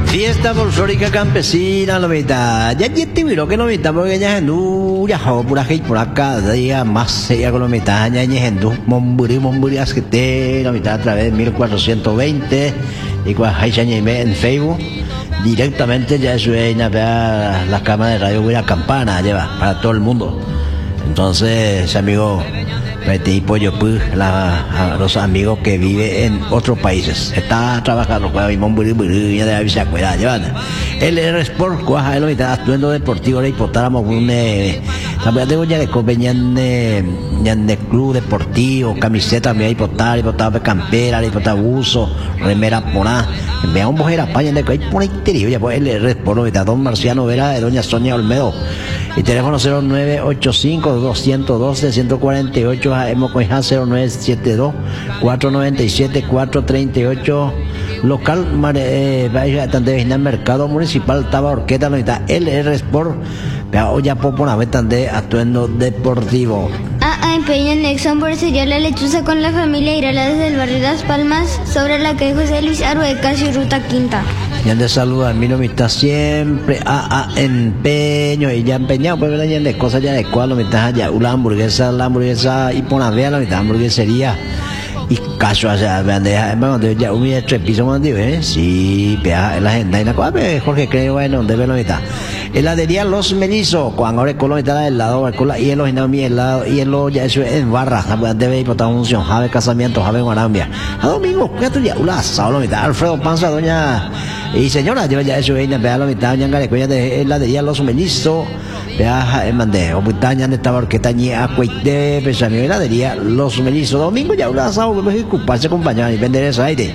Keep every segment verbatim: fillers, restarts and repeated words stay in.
Fiesta folclórica campesina, lo mitad. Ya te miro que lo mitad, porque ya en du, ya jo, pura gente por acá, día más seria con lo mitad, ya en du, momburi, momburi, asquete, lo mitad a través de mil cuatrocientos veinte, y cuando hay ya en Facebook, directamente ya suena a la cámara de radio, voy a campana, lleva, para todo el mundo. Entonces, amigo, Betty Pollo Pu, la, a los amigos que viven en otros países. Está trabajando con el Momburi Buri, ya de la visa cuidada, llevan. El R Sport, cuaja, él está actuando deportivo, le hipotáramos un, eh, también tengo ya de convenían de, ya de club deportivo, camiseta, me hipotar, hipotar campera, hipotar buzo, remera porá. Veamos mujer España, de que hay por ahí interior, ya pues el R Sport, lo está Don Marciano Vera, de doña Sonia Olmedo. Y teléfono cero nueve ocho cinco, dos uno dos, uno cuatro ocho, hemos con cero nueve siete dos, cuatro nueve siete, cuatro tres ocho, local eh, de mercado municipal Taba Orqueta, no está L R Sport, pero ya por una vez de atuendo deportivo. A empeño en Nexon por sellar la lechuza con la familia Irala desde el barrio Las Palmas, sobre la calle José Luis Aruecas y Ruta Quinta. Ya de salud a mí no me está siempre a, a empeño y ya empeñado pues ver ya de cosas ya de cuál me está ya una hamburguesa la hamburguesa y por la vea la mitad hamburguesería y caso o sea bandeja cuando ya un tres pisos cuando eh sí pea la gente y la cosa Jorge creo bueno donde ve la mitad heladería Los Melizos cuando ahora con la mitad del lado con la hielo y no mi helado hielo ya eso en barra debe ir por una función jave casamiento jave guarambia a domingo que tú ya una asado la mitad Alfredo Panza doña y señora, yo ya eso viene, vea la mitad, ya en cuya de heladería Los Melizos, vea el mandé, o putaña de esta orquesta ni acuite, pensamiento heladería Los Melizos, domingo ya un asado, que ocuparse acompañar y vender ese aire.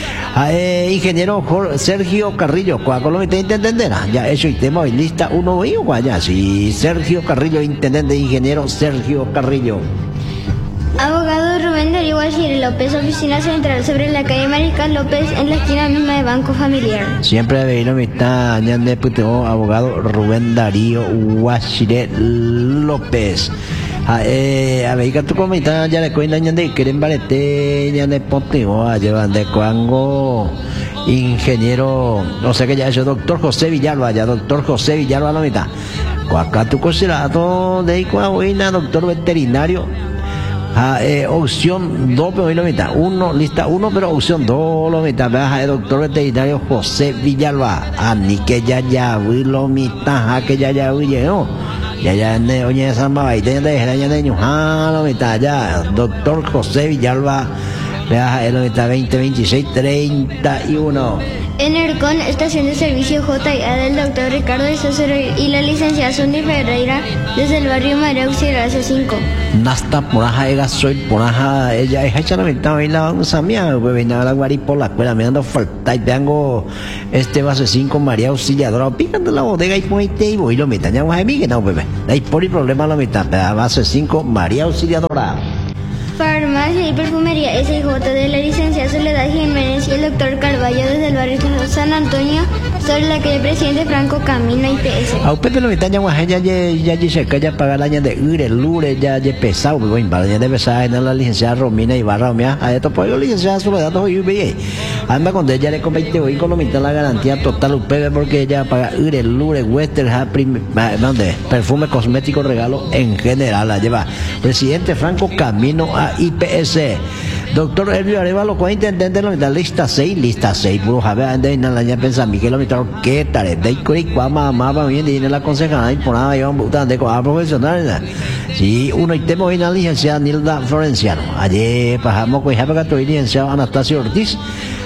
Eh, ingeniero Jorge, Sergio Carrillo, ¿cuál lo que entenderá? Ya eso y tema hoy lista uno y allá, sí, Sergio Carrillo, intendente ingeniero Sergio Carrillo. Abogado Rubén Darío Guachire López, oficina central sobre la calle Mariscal López, en la esquina misma de Banco Familiar. Siempre ha venido mi está de puteo, abogado Rubén Darío Guachire López. A eh, a ver, que tu comita ya le cuenta de quieren barete, ya le poteo, a llevar de cuango ingeniero, no sé qué ya es doctor José Villalba, ya doctor José Villalba la mitad. Acá tu considerado de Coahuila, doctor veterinario. Ah, eh, opción dos, pero lo mitad. Uno, lista uno, pero opción dos, lo mitad. Baja el doctor veterinario José Villalba. Ah, ni que ya ya, vi lo mitad, que ya ya, vi llegó. Ya ya, ne, oye, esa mamá, y tenía de ya de ñujá, lo mitad, ya. Doctor José Villalba, baja el mitad veinte, veintiséis, treinta y uno. En ERCON, estación de servicio J y A del doctor Ricardo Isócero y la licenciada Sonia Ferreira desde el barrio María Auxiliar C cinco. Nasta poraja ega soy poraja ella es hecha la mitad y la vamos a mí a venir la guari por la escuela me dando falta y tengo este base cinco María Auxiliadora picando la bodega y ponete y voy lo mitad ya vamos a mí que no bebé hay por el problema la mitad base cinco María Auxiliadora. Farmacia y perfumería S I J de la licenciada Soledad Jiménez y el doctor Carballo desde el barrio San Antonio sobre la calle Presidente Franco camino I P S. A usted lo mitad ya ya ya ya se calla pagar la de ure lure ya ya pesado voy para ya de pesar en la licenciada Romina Ibarra mía a esto pues la licenciada Soledad hoy ve anda con ella le comete hoy con lo mitad la garantía total usted porque ella paga ure lure western ¿dónde? Perfume cosmético regalo en general la lleva Presidente Franco camino a I P S. Doctor Elvio Arevalo, ¿cuál intendente de la lista seis? Lista seis, puro Javier Ande, en la ña pensa, Miguel Omitaro, ¿qué tal? De ahí, mamá, mamá, bien, y en la consejera, y por nada, yo, de a profesional, sí, uno y temo, y la licenciada Nilda Florenciano. Ayer, pasamos con Javier Gato y licenciado Anastasio Ortiz.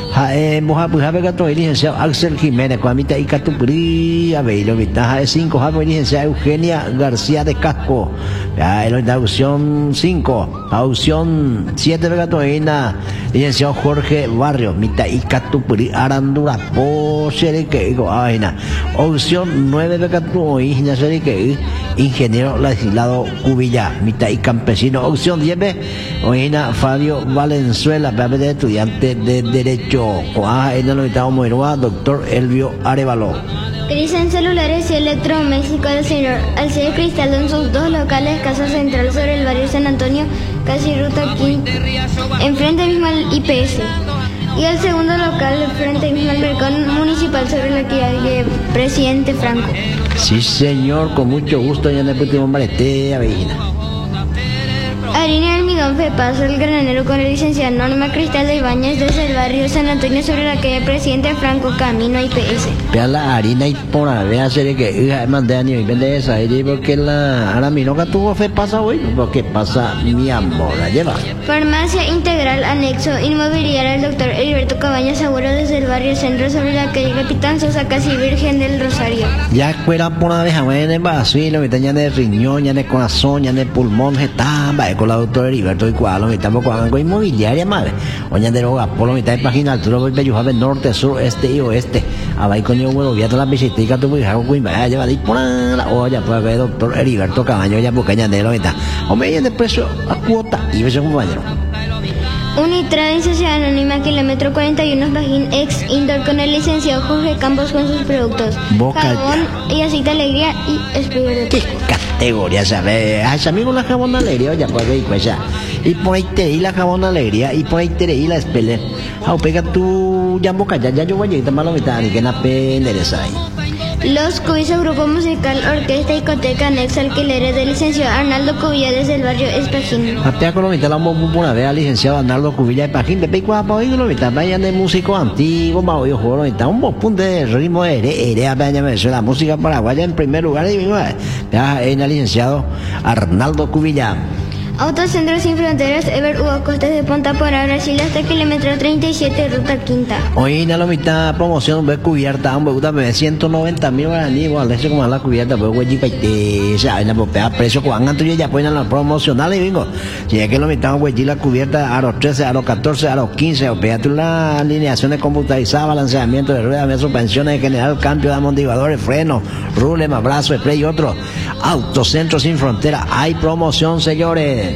Moja pues Javier Gato y licenciado Axel Jiménez, Cuamita y Catupri, a ver, lo mitad de cinco, Javier y licenciada Eugenia García de Casco, ya, la opción cinco, la opción siete, Vegatoína, licenciado Jorge Barrio, mitad y Catupri, Arandura, Pocheri, que digo, vaina, opción nueve, Vegatoína, que ingeniero legislado Cubilla, mitad y campesino, opción diez, Oina Fabio Valenzuela, de estudiante de Derecho. Ah, en el unidad Moiroa, doctor Elvio Arevalo. Crisis en celulares y electrodomésticos del señor Alcide Cristaldo en sus dos locales, Casa Central sobre el barrio San Antonio, casi ruta quinta, enfrente mismo al I P S. Y el segundo local, frente mismo al mercado municipal municipal sobre la calle Presidente Franco. Sí, señor, con mucho gusto, ya le pusimos marete, avellina. Harina de almidón Fepaso, el granero con la licenciada Norma Cristal de Ibáñez desde el barrio San Antonio sobre la calle Presidente Franco, camino a I P S. Vea la harina y por haber hacer que hija mandé a ni vende esa y porque la ahora mi no tuvo fe pasa hoy porque pasa mi amor la lleva. Farmacia Integral Anexo Inmobiliaria del doctor Heriberto Cabañas Seguro desde el barrio Centro sobre la calle Capitán Sosa, casi Virgen del Rosario. Ya fuera por una vez a ver en vacío, me tenía de riñón, ya de corazón, ya de pulmón, estaba con la doctora Heriberto y cuadro, me estamos con inmobiliaria madre. Oña de roga, por lo mitad de página, altura voy a ver norte, sur, este y oeste. A ver coño huevo, ya toda la visitica tu hija con vaya lleva de por la olla pues ver doctor Heriberto Cabaño ya porque ya de lo está. Hombre, ya de precio a cuota y ese compañero. Unitra de Sociedad Anónima, kilómetro cuarenta y uno, Bajín, ex indoor con el licenciado Jorge Campos con sus productos. Boca jabón y aceite alegría y sprayer de ¿qué categoría sabe? A ese amigo la jabón alegría, ya pues ve pues ya. Y por ahí te y la jabón alegría y por ahí te y la espele. Au pega tu ya boca ya ya yo voy a ir malo mitad ni que na pendereza ahí. Los Cubisos, grupo musical, orquesta y discoteca anexa alquileres del licenciado Arnaldo Cubilla desde el barrio Espajín. Hasta con lo mitad la vamos una vez al licenciado Arnaldo Cubilla de Espajín de Pico a Pau lo mitad vayan de músico antiguo, más hoy juego está un punto de ritmo de ere vaya me la música paraguaya en primer lugar y ya en el licenciado Arnaldo Cubilla. Autocentro Sin Fronteras, Ever Hugo Costas de Ponta Porá, Brasil hasta kilómetro treinta y siete, ruta quinta. Hoy en la mitad promoción ve cubierta, un gusta me ciento noventa mil guaraní, igual eso como la cubierta, pues güey paite, o sea, en la popea precio que van antes ya ponen la promocional y vengo. Si es que lo mitad güey la cubierta a los trece, a los catorce, a los quince, o pégate la alineaciones computarizadas, balanceamiento de ruedas, suspensiones en general, cambio de amortiguadores, frenos, rule, más brazo, spray y otro. Autocentro Sin Frontera, hay promoción, señores.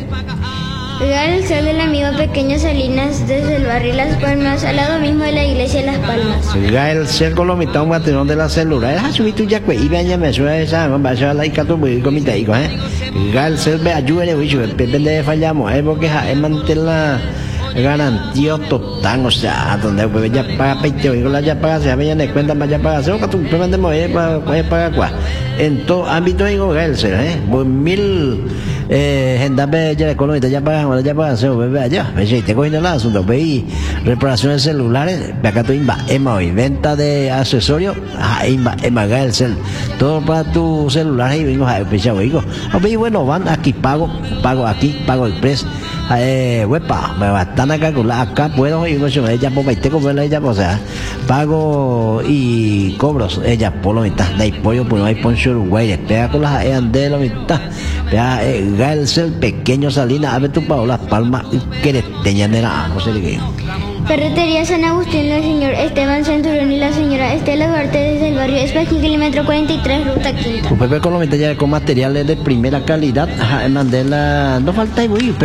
Regar el sol del amigo Pequeño Salinas desde el barrio Las Palmas, al lado mismo de la iglesia Las Palmas. Regar el cel con lo mitad un baterón de la celular. Es así, tú ya que iba a me suena esa, me va a ser la ica tu muy comita hijo, eh. Regar el cel ve ayúdale, bicho, el pepe le fallamos, eh, porque es mantener la garantía total, o sea, donde pues ya paga peito y con la ya paga, se vayan de cuenta más ya paga, se va tú me de mover para pagar cuál. En todo ámbito digo el cel, eh, pues mil eh gente ya con lo ya pagan, ahora ya pagan, se ve allá, me dice, te cogiendo el asunto, ve reparaciones celulares, ve acá tú inva, ema hoy, venta de accesorios, ah, inva, ema el cel, todo para tu celular y vengo a empezar, digo, bueno, van aquí pago, pago aquí, pago el precio. Eh, huepa, me están a calcular, acá puedo ir con ella por veinte como ella, o sea, pago y cobros, ella por lo mitad, de ahí pollo, pues no hay poncho Uruguay, pega con las de la mitad, pega, eh, Gaelsel, pequeño Salinas, a ver tu pago, Las Palmas, que le tenían de la, no sé de qué. Ferretería San Agustín, el señor Esteban Centurión y la señora Estela Duarte desde el barrio Espajín, kilómetro cuarenta y tres, ruta quinta. Pues Pepe con lo mitad ya con materiales de primera calidad, ajá, mandé la, no falta y voy,